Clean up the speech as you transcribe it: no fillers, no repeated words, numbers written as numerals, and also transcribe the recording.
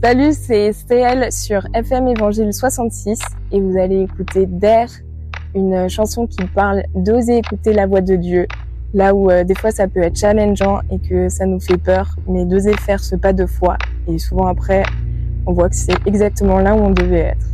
Salut, c'est Stéelle sur FM Évangile 66 et vous allez écouter Dare, une chanson qui parle d'oser écouter la voix de Dieu, là où des fois ça peut être challengeant et que ça nous fait peur, mais d'oser faire ce pas de foi. Et souvent après, on voit que c'est exactement là où on devait être.